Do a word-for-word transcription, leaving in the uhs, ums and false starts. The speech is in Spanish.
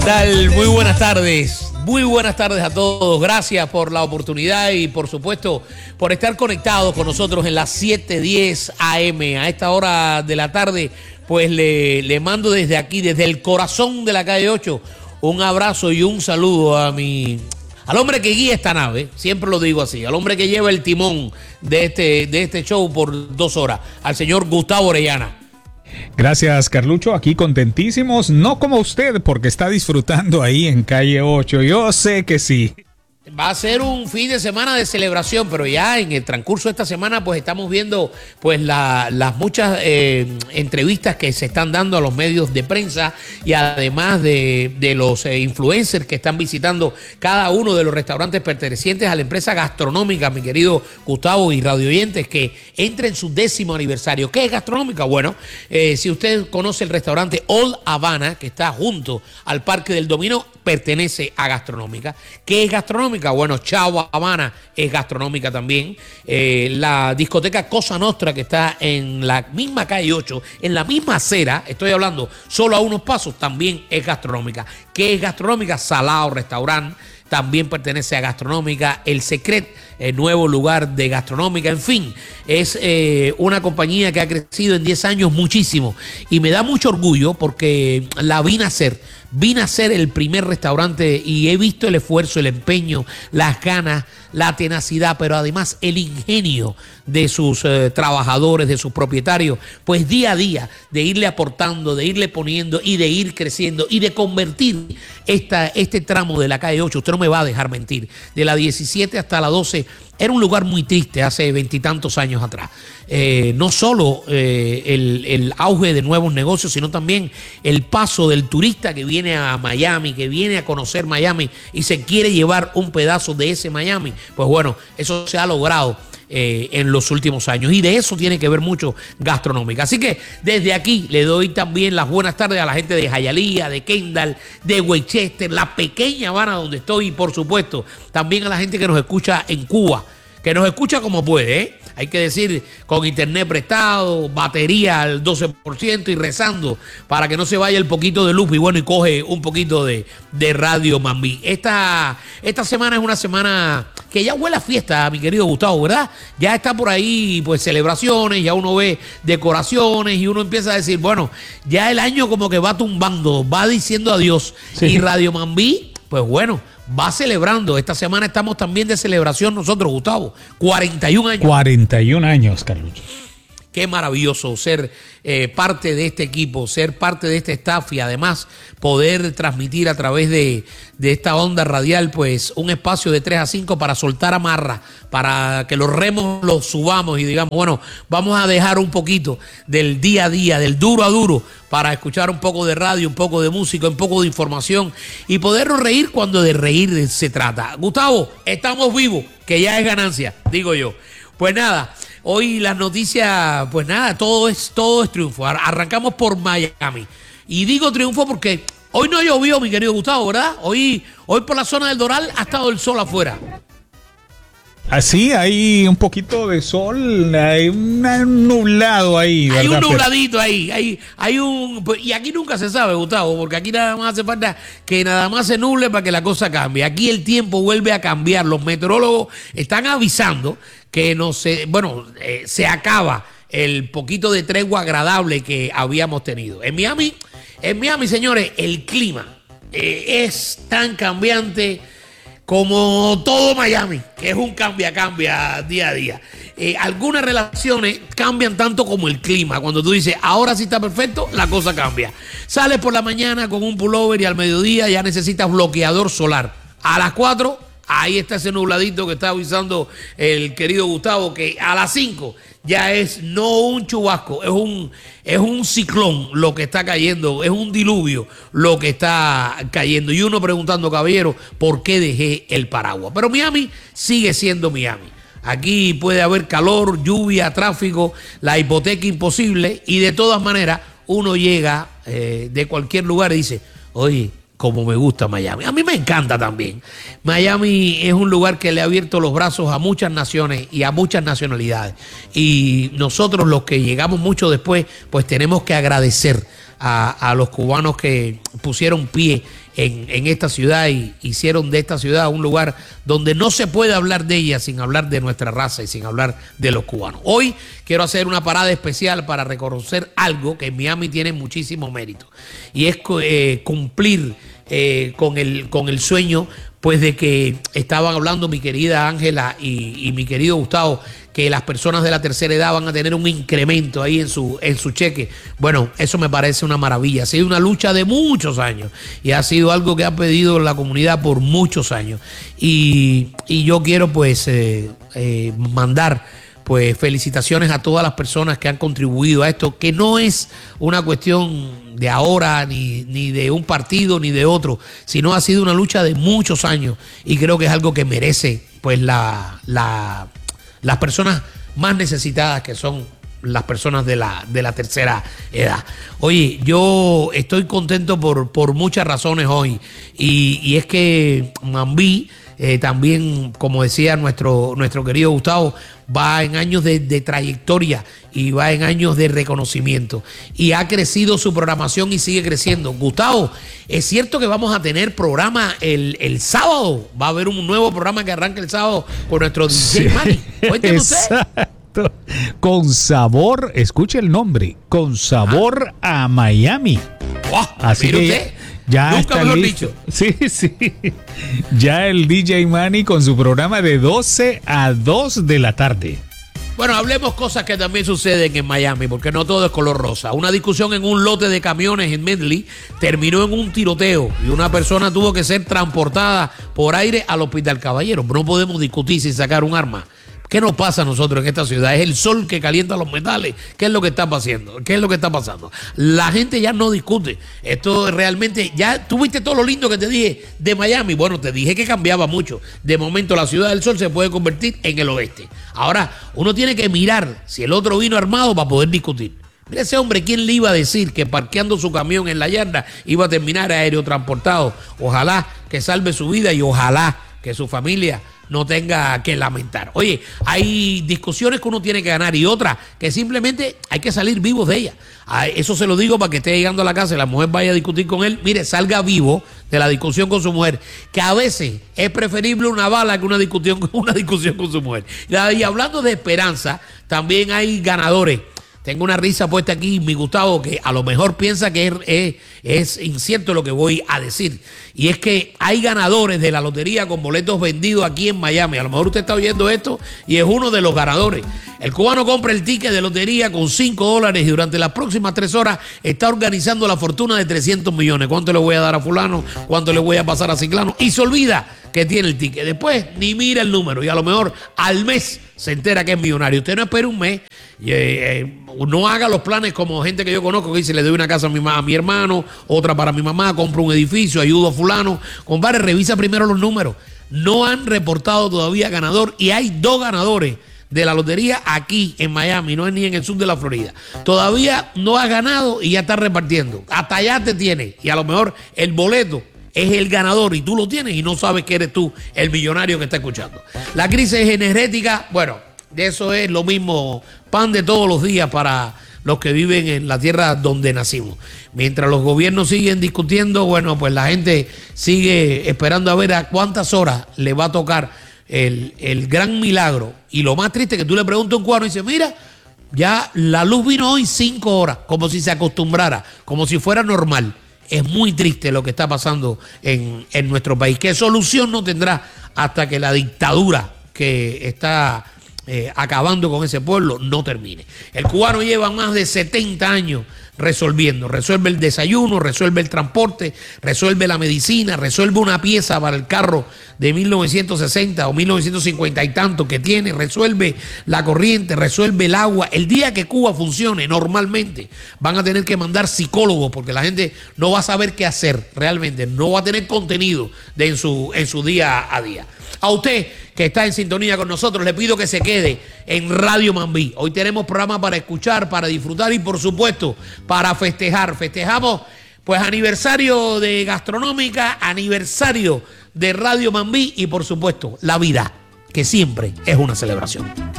¿Qué tal? Muy buenas tardes, muy buenas tardes a todos. Gracias por la oportunidad y por supuesto por estar conectados con nosotros en las siete diez A M. A esta hora de la tarde, pues le, le mando desde aquí, desde el corazón de la calle ocho, un abrazo y un saludo a mi, al hombre que guía esta nave, siempre lo digo así, al hombre que lleva el timón de este, de este show por dos horas, al señor Gustavo Orellana. Gracias, Carlucho, aquí contentísimos, no como usted, porque está disfrutando ahí en calle ocho, yo sé que sí. Va a ser un fin de semana de celebración, pero ya en el transcurso de esta semana pues estamos viendo pues la, las muchas eh, entrevistas que se están dando a los medios de prensa y además de, de los eh, influencers que están visitando cada uno de los restaurantes pertenecientes a la empresa gastronómica, mi querido Gustavo y radioyentes, que entra en su décimo aniversario. ¿Qué es gastronómica? Bueno, eh, si usted conoce el restaurante Old Havana, que está junto al Parque del Dominó, pertenece a gastronómica. ¿Qué es gastronómica? Bueno, Chao Habana es gastronómica también. Eh, la discoteca Cosa Nostra, que está en la misma calle ocho, en la misma acera, estoy hablando solo a unos pasos, también es gastronómica. ¿Qué es gastronómica? Salao Restaurant también pertenece a gastronómica. El Secret, el nuevo lugar de gastronómica. En fin, es eh, una compañía que ha crecido en diez años muchísimo y me da mucho orgullo porque la vi nacer. Vi nacer el primer restaurante y he visto el esfuerzo, el empeño, las ganas, la tenacidad, pero además el ingenio de sus eh, trabajadores, de sus propietarios, pues día a día de irle aportando, de irle poniendo y de ir creciendo y de convertir esta, este tramo de la calle ocho, usted no me va a dejar mentir, de la diecisiete hasta la doce, era un lugar muy triste hace veintitantos años atrás. Eh, no solo eh, el, el auge de nuevos negocios, sino también el paso del turista que viene a Miami, que viene a conocer Miami y se quiere llevar un pedazo de ese Miami. Pues bueno, eso se ha logrado eh, en los últimos años y de eso tiene que ver mucho gastronómica. Así que desde aquí le doy también las buenas tardes a la gente de Hialeah, de Kendall, de Westchester, la pequeña Habana donde estoy y por supuesto también a la gente que nos escucha en Cuba, que nos escucha como puede, ¿eh? Hay que decir, con internet prestado, batería al doce por ciento y rezando para que no se vaya el poquito de luz y bueno, y coge un poquito de, de Radio Mambí. Esta, esta semana es una semana que ya huele a fiesta, mi querido Gustavo, ¿verdad? Ya está por ahí, pues, celebraciones, ya uno ve decoraciones y uno empieza a decir, bueno, ya el año como que va tumbando, va diciendo adiós. Sí. Y Radio Mambí, pues bueno, va celebrando. Esta semana estamos también de celebración nosotros, Gustavo. cuarenta y un años. cuarenta y un años, Carlucho. Qué maravilloso ser eh, parte de este equipo, ser parte de este staff y además poder transmitir a través de, de esta onda radial, pues un espacio de tres a cinco para soltar amarra, para que los remos los subamos y digamos, bueno, vamos a dejar un poquito del día a día, del duro a duro, para escuchar un poco de radio, un poco de música, un poco de información y podernos reír cuando de reír se trata. Gustavo, estamos vivos, que ya es ganancia, digo yo. Pues nada, hoy las noticias, pues nada, todo es, todo es triunfo. Arrancamos por Miami. Y digo triunfo porque hoy no llovió, mi querido Gustavo, ¿verdad? Hoy, hoy por la zona del Doral ha estado el sol afuera. Así, hay un poquito de sol, hay un nublado ahí, ¿verdad? Hay un nubladito ahí, hay, hay un... Y aquí nunca se sabe, Gustavo, porque aquí nada más hace falta que nada más se nuble para que la cosa cambie. Aquí el tiempo vuelve a cambiar. Los meteorólogos están avisando que no se... Bueno, eh, se acaba el poquito de tregua agradable que habíamos tenido. En Miami, en Miami, señores, el clima eh, es tan cambiante como todo Miami, que es un cambia-cambia día a día. Eh, algunas relaciones cambian tanto como el clima. Cuando tú dices, ahora sí está perfecto, la cosa cambia. Sales por la mañana con un pullover y al mediodía ya necesitas bloqueador solar. A las cuatro, ahí está ese nubladito que está avisando el querido Gustavo, que a las cinco ya es no un chubasco, es un, es un ciclón lo que está cayendo, es un diluvio lo que está cayendo. Y uno preguntando, caballero, ¿por qué dejé el paraguas? Pero Miami sigue siendo Miami. Aquí puede haber calor, lluvia, tráfico, la hipoteca imposible y de todas maneras uno llega eh, de cualquier lugar y dice, oye, como me gusta Miami. A mí me encanta también. Miami es un lugar que le ha abierto los brazos a muchas naciones y a muchas nacionalidades. Y nosotros los que llegamos mucho después, pues tenemos que agradecer a, a los cubanos que pusieron pie en, en esta ciudad y hicieron de esta ciudad un lugar donde no se puede hablar de ella sin hablar de nuestra raza y sin hablar de los cubanos. Hoy quiero hacer una parada especial para reconocer algo que en Miami tiene muchísimo mérito y es eh, cumplir eh, con, el, con el sueño pues de que estaban hablando mi querida Ángela y, y mi querido Gustavo, que las personas de la tercera edad van a tener un incremento ahí en su, en su cheque. Bueno, eso me parece una maravilla. Ha sido una lucha de muchos años y ha sido algo que ha pedido la comunidad por muchos años. Y, y yo quiero pues eh, eh, mandar pues felicitaciones a todas las personas que han contribuido a esto, que no es una cuestión de ahora, ni, ni de un partido, ni de otro, sino ha sido una lucha de muchos años y creo que es algo que merece pues la, la, las personas más necesitadas, que son las personas de la, de la tercera edad. Oye, yo estoy contento por, por muchas razones hoy y, y es que Mambí, Eh, también, como decía nuestro, nuestro querido Gustavo, va en años de, de trayectoria y va en años de reconocimiento. Y ha crecido su programación y sigue creciendo. Gustavo, ¿es cierto que vamos a tener programa el, el sábado? Va a haber un nuevo programa que arranca el sábado con nuestro D J sí, Manny. Cuénteme usted. Exacto. Con sabor, escuche el nombre, con sabor ah. a Miami. Wow, así mire que usted. Ya Nunca está mejor listo. dicho. Sí, sí. Ya el D J Manny con su programa de doce a dos de la tarde. Bueno, hablemos cosas que también suceden en Miami, porque no todo es color rosa. Una discusión en un lote de camiones en Medley terminó en un tiroteo y una persona tuvo que ser transportada por aire al Hospital Caballero. No podemos discutir sin sacar un arma. ¿Qué nos pasa a nosotros en esta ciudad? Es el sol que calienta los metales. ¿Qué es lo que está pasando? ¿Qué es lo que está pasando? La gente ya no discute. Esto realmente, ya tuviste todo lo lindo que te dije de Miami. Bueno, te dije que cambiaba mucho. De momento la ciudad del sol se puede convertir en el oeste. Ahora, uno tiene que mirar si el otro vino armado para poder discutir. Mira ese hombre, ¿quién le iba a decir que parqueando su camión en la yarda iba a terminar aerotransportado? Ojalá que salve su vida y ojalá que su familia no tenga que lamentar. Oye, hay discusiones que uno tiene que ganar y otras que simplemente hay que salir vivos de ellas. Eso se lo digo para que esté llegando a la casa y la mujer vaya a discutir con él. Mire, salga vivo de la discusión con su mujer, que a veces es preferible una bala que una discusión, una discusión con su mujer. Y hablando de esperanza, también hay ganadores. Tengo una risa puesta aquí, mi Gustavo, que a lo mejor piensa que es, es, es incierto lo que voy a decir. Y es que hay ganadores de la lotería con boletos vendidos aquí en Miami. A lo mejor usted está oyendo esto y es uno de los ganadores. El cubano compra el ticket de lotería con cinco dólares y durante las próximas tres horas está organizando la fortuna de trescientos millones. ¿Cuánto le voy a dar a fulano? ¿Cuánto le voy a pasar a ciclano? Y se olvida que tiene el ticket. Después ni mira el número y a lo mejor al mes se entera que es millonario. Usted no espera un mes, eh, eh, no haga los planes como gente que yo conozco que dice: le doy una casa a mi, a mi hermano, otra para mi mamá, compro un edificio, ayudo a fulano. Compadre, revisa primero los números. No han reportado todavía ganador y hay dos ganadores de la lotería aquí en Miami, no es ni en el sur de la Florida. Todavía no ha ganado y ya está repartiendo. Hasta allá te tiene y a lo mejor el boleto es el ganador y tú lo tienes y no sabes que eres tú el millonario que está escuchando. La crisis energética, bueno, de eso es lo mismo, pan de todos los días para los que viven en la tierra donde nacimos. Mientras los gobiernos siguen discutiendo, bueno, pues la gente sigue esperando a ver a cuántas horas le va a tocar el, el gran milagro. Y lo más triste es que tú le preguntas a un cubano y dice: mira, ya la luz vino hoy cinco horas, como si se acostumbrara, como si fuera normal. Es muy triste lo que está pasando en, en nuestro país. ¿Qué solución no tendrá hasta que la dictadura que está eh, acabando con ese pueblo no termine? El cubano lleva más de setenta años resolviendo. Resuelve el desayuno, resuelve el transporte, resuelve la medicina, resuelve una pieza para el carro de mil novecientos sesenta o mil novecientos cincuenta y tanto que tiene, resuelve la corriente, resuelve el agua. El día que Cuba funcione normalmente van a tener que mandar psicólogos porque la gente no va a saber qué hacer realmente, no va a tener contenido de en, su, en su día a día. A usted que está en sintonía con nosotros, le pido que se quede en Radio Mambí. Hoy tenemos programa para escuchar, para disfrutar y por supuesto para festejar. Festejamos pues aniversario de Gastronómica, aniversario de Radio Mambí y por supuesto la vida, que siempre es una celebración.